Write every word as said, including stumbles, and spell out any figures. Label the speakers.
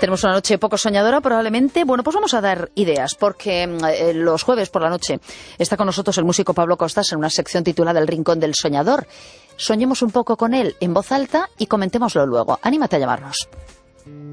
Speaker 1: tenemos una noche poco soñadora probablemente. Bueno, pues vamos a dar ideas, porque eh, los jueves por la noche está con nosotros el músico Pablo Costas en una sección titulada El Rincón del Soñador. Soñemos un poco con él en voz alta y comentémoslo luego. Anímate a llamarnos.